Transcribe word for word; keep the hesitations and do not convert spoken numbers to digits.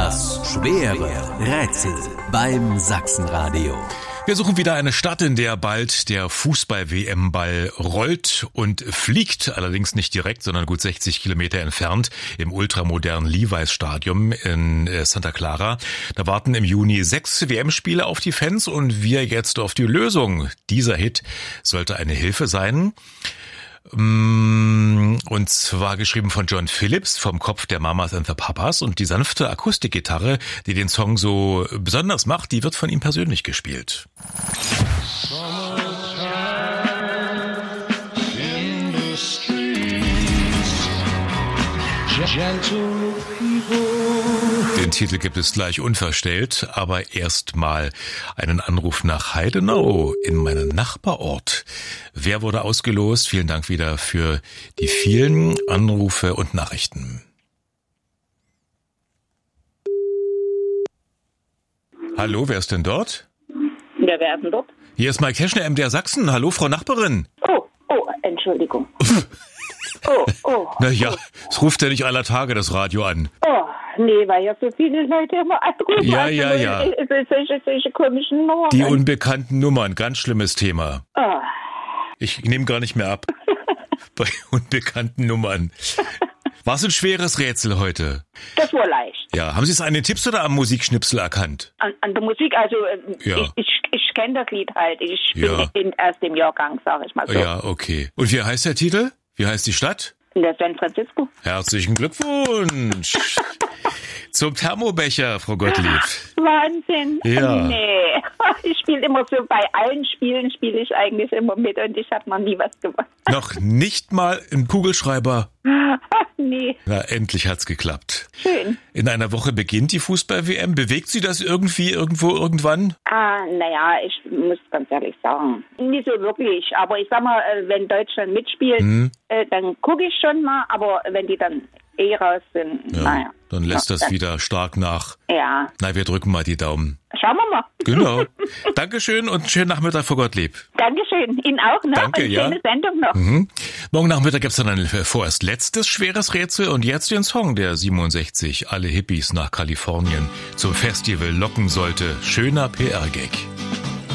Das schwere Rätsel beim Sachsenradio. Wir suchen wieder eine Stadt, in der bald der Fußball-W M-Ball rollt und fliegt, allerdings nicht direkt, sondern gut sechzig Kilometer entfernt im ultramodernen Levi's-Stadion in Santa Clara. Da warten im Juni sechs W M-Spiele auf die Fans und wir jetzt auf die Lösung. Dieser Hit sollte eine Hilfe sein. Und zwar geschrieben von John Phillips, vom Kopf der Mamas and the Papas, und die sanfte Akustikgitarre, die den Song so besonders macht, die wird von ihm persönlich gespielt. Den Titel gibt es gleich unverstellt, aber erstmal einen Anruf nach Heidenau in meinen Nachbarort. Wer wurde ausgelost? Vielen Dank wieder für die vielen Anrufe und Nachrichten. Hallo, wer ist denn dort? Ja, wer ist denn dort? Hier ist Mike Heschner, M D R Sachsen. Hallo, Frau Nachbarin. Oh, oh, Entschuldigung. Oh, oh. Na ja, es ruft ja nicht aller Tage das Radio an. Oh, nee, weil ja so viele Leute immer anrufen. Ja, also, ja, ja. Solche, solche komischen Nummern. Die unbekannten Nummern, ganz schlimmes Thema. Oh. Ich nehme gar nicht mehr ab bei unbekannten Nummern. War es ein schweres Rätsel heute? Das war leicht. Ja, haben Sie es an den Tipps oder am Musikschnipsel erkannt? An, an der Musik, also ja. ich, ich, ich kenne das Lied halt. Ich ja. bin erst im Jahrgang, sage ich mal so. Ja, okay. Und wie heißt der Titel? Wie heißt die Stadt? In der San Francisco. Herzlichen Glückwunsch zum Thermobecher, Frau Gottlieb. Wahnsinn. Ja. Nee, ich spiele immer so, bei allen Spielen spiele ich eigentlich immer mit und ich habe noch nie was gewonnen. Noch nicht mal im Kugelschreiber? Nee. Na, endlich hat's geklappt. Schön. In einer Woche beginnt die Fußball-W M. Bewegt Sie das irgendwie, irgendwo, irgendwann? Ah, naja, ich muss ganz ehrlich sagen, nicht so wirklich. Aber ich sag mal, wenn Deutschland mitspielt, hm. äh, dann gucke ich schon mal. Aber wenn die dann eh raus sind, ja, naja. Dann lässt das wieder stark nach. Ja. Na, wir drücken mal die Daumen. Schauen wir mal. Genau. Dankeschön und schönen Nachmittag, Frau Gottlieb. Dankeschön. Ihnen auch noch. Danke, eine ja. schöne Sendung noch. Mhm. Morgen Nachmittag gibt's dann ein vorerst letztes schweres Rätsel und jetzt den Song, der siebenundsechzig alle Hippies nach Kalifornien zum Festival locken sollte. Schöner P R-Gag.